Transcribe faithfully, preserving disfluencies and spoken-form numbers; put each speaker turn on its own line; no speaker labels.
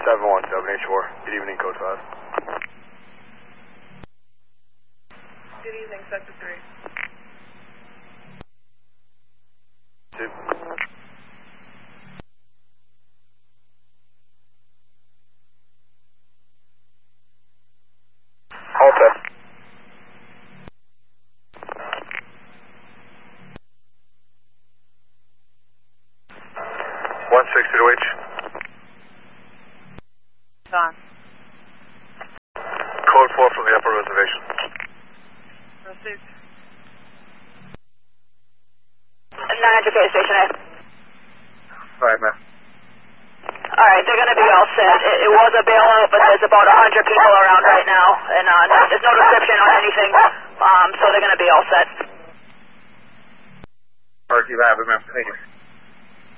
seven one seven H four. Good evening, code five.
Good evening, sector three.
Two. Alta. one six zero H.
Don.
Code four from the upper reservation.
Received.
nine hundred K station A.
Alright, ma'am.
Alright, they're going to be all set. It, it was a bailout, but there's about one hundred people around right now, and uh, no, there's no description on anything, um, so they're going to be all set.
Parky Lab, ma'am. Thank you.